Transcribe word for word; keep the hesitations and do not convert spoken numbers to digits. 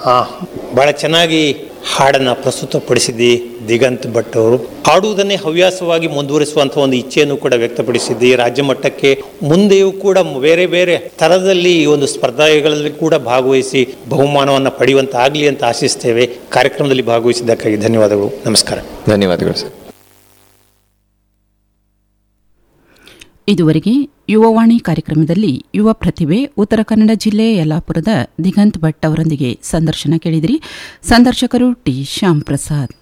ಬಹಳ ಚೆನ್ನಾಗಿ ಹಾಡನ್ನು ಪ್ರಸ್ತುತಪಡಿಸಿದ್ದಿ ದಿಗಂತ್ ಭಟ್ ಅವರು. ಹಾಡುವುದನ್ನೇ ಹವ್ಯಾಸವಾಗಿ ಮುಂದುವರಿಸುವಂಥ ಒಂದು ಇಚ್ಛೆಯನ್ನು ಕೂಡ ವ್ಯಕ್ತಪಡಿಸಿದ್ದಿ. ರಾಜ್ಯ ಮಟ್ಟಕ್ಕೆ ಮುಂದೆಯೂ ಕೂಡ ಬೇರೆ ಬೇರೆ ಥರದಲ್ಲಿ ಈ ಒಂದು ಸ್ಪರ್ಧೆಗಳಲ್ಲಿ ಕೂಡ ಭಾಗವಹಿಸಿ ಬಹುಮಾನವನ್ನು ಪಡೆಯುವಂತಾಗಲಿ ಅಂತ ಆಶಿಸ್ತೇವೆ. ಕಾರ್ಯಕ್ರಮದಲ್ಲಿ ಭಾಗವಹಿಸಿದ್ದಕ್ಕಾಗಿ ಧನ್ಯವಾದಗಳು. ನಮಸ್ಕಾರ. ಧನ್ಯವಾದಗಳು ಸರ್. ಇದುವರೆಗೆ ಯುವವಾಣಿ ಕಾರ್ಯಕ್ರಮದಲ್ಲಿ ಯುವ ಪ್ರತಿಭೆ ಉತ್ತರ ಕನ್ನಡ ಜಿಲ್ಲೆ ಯಲ್ಲಾಪುರದ ದಿಗಂತ್ ಭಟ್ ಅವರೊಂದಿಗೆ ಸಂದರ್ಶನ ಕೇಳಿದಿರಿ. ಸಂದರ್ಶಕರು ಟಿ ಶ್ಯಾಮ್ ಪ್ರಸಾದ್.